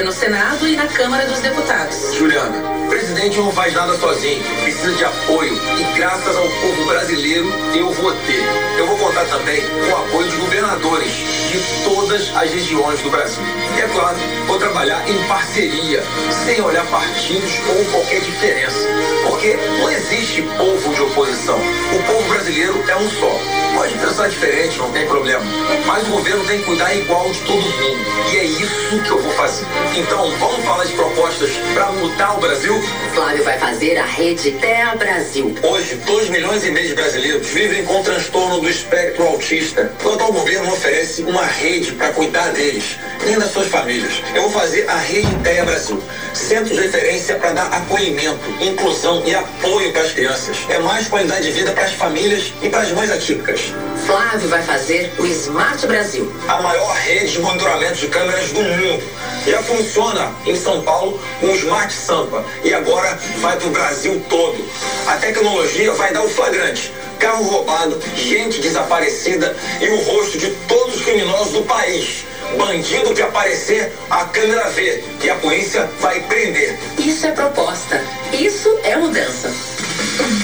no Senado e na Câmara dos Deputados. Juliana, o presidente não faz nada sozinho, precisa de apoio e graças ao povo brasileiro eu vou ter. Eu vou contar também com o apoio de governadores de todas as regiões do Brasil. E é claro, vou trabalhar em parceria, sem olhar partidos ou qualquer diferença. Porque não existe povo de oposição. O povo brasileiro é um só. Pode pensar diferente, não tem problema. Mas o governo tem que cuidar igual de todo mundo. E é isso que eu vou fazer. Então, vamos falar de propostas para mudar o Brasil? Flávio vai fazer a rede Terra Brasil. Hoje, 2,5 milhões de brasileiros vivem com transtorno do espectro autista. O atual governo oferece uma rede para cuidar deles, nem das suas famílias. Eu vou fazer a rede Terra Brasil. Centros de referência para dar acolhimento, inclusão e apoio para as crianças. É mais qualidade de vida para as famílias e para as mães atípicas. Flávio vai fazer o Smart Brasil. A maior rede de monitoramento de câmeras do mundo. Já funciona em São Paulo com o Smart Sampa. E agora vai para o Brasil todo. A tecnologia vai dar o flagrante. Carro roubado, gente desaparecida e o rosto de todos os criminosos do país. Bandido que aparecer, a câmera vê e a polícia vai prender. Isso é proposta. Isso é mudança.